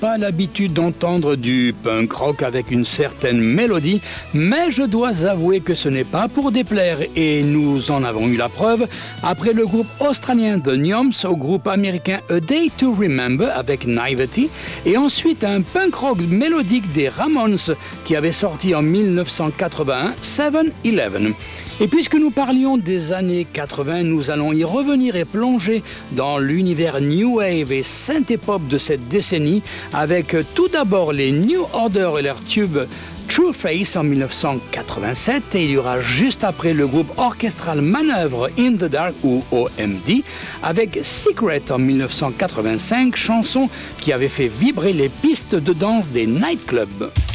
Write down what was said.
pas l'habitude d'entendre du punk rock avec une certaine mélodie, mais je dois avouer que ce n'est pas pour déplaire et nous en avons eu la preuve après le groupe australien The Nyoms au groupe américain A Day to Remember avec Naivety et ensuite un punk rock mélodique des Ramones qui avait sorti en 1981 7-Eleven. Et puisque nous parlions des années 80, nous allons y revenir et plonger dans l'univers New Wave et synthé-pop de cette décennie avec tout d'abord les New Order et leur tube True Face en 1987 et il y aura juste après le groupe orchestral Manœuvre in the Dark ou OMD avec Secret en 1985, chanson qui avait fait vibrer les pistes de danse des nightclubs.